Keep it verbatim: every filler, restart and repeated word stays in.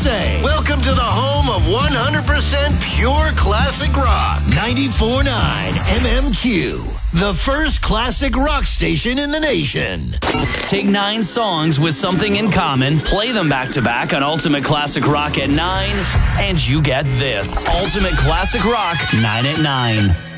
say. Welcome to the home of one hundred percent pure classic rock. ninety-four point nine M M Q, the first classic rock station in the nation. Take nine songs with something in common, play them back to back on Ultimate Classic Rock at nine, and you get this. Ultimate Classic Rock, nine at nine.